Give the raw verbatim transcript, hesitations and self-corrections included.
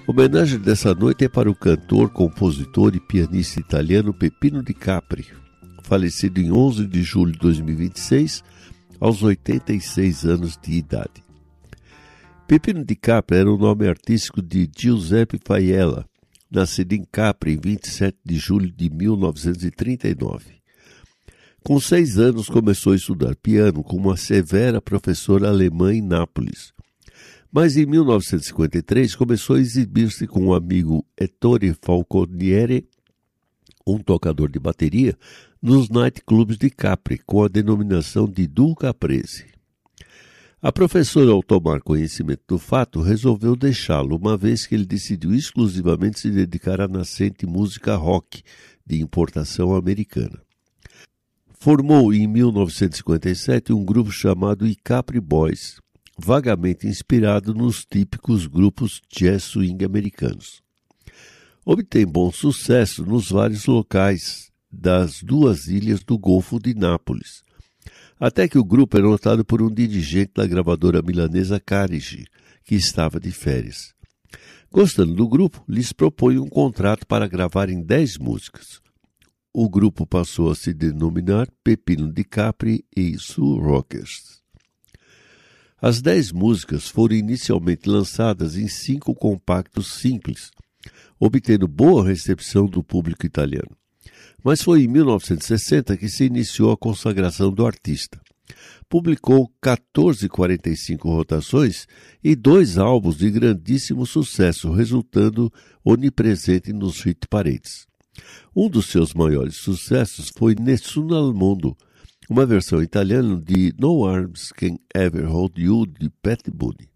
Homenagem dessa noite é para o cantor, compositor e pianista italiano Peppino Di Capri, falecido em onze de julho de dois mil e vinte e seis, aos oitenta e seis anos de idade. Peppino Di Capri era o nome artístico de Giuseppe Failla, nascido em Capri em vinte e sete de julho de mil novecentos e trinta e nove. Com seis anos começou a estudar piano com uma severa professora alemã em Nápoles. Mas em mil novecentos e cinquenta e três começou a exibir-se com o amigo Ettore Falconieri, um tocador de bateria, nos nightclubs de Capri, com a denominação de Duo Caprese. A professora, ao tomar conhecimento do fato, resolveu deixá-lo, uma vez que ele decidiu exclusivamente se dedicar à nascente música rock, de importação americana. Formou em mil novecentos e cinquenta e sete um grupo chamado I Capri Boys, vagamente inspirado nos típicos grupos jazz swing americanos. Obtém bom sucesso nos vários locais das duas ilhas do Golfo de Nápoles, até que o grupo é notado por um dirigente da gravadora milanesa Carige, que estava de férias. Gostando do grupo, lhes propõe um contrato para gravarem dez músicas. O grupo passou a se denominar Peppino Di Capri e Soul Rockers. As dez músicas foram inicialmente lançadas em cinco compactos simples, obtendo boa recepção do público italiano. Mas foi em mil novecentos e sessenta que se iniciou a consagração do artista. Publicou quatorze quarenta e cinco rotações e dois álbuns de grandíssimo sucesso, resultando onipresente nos hit parades. Um dos seus maiores sucessos foi Nessuno al Mondo, uma versão italiana de No Arms Can Ever Hold You, de Pat Boone.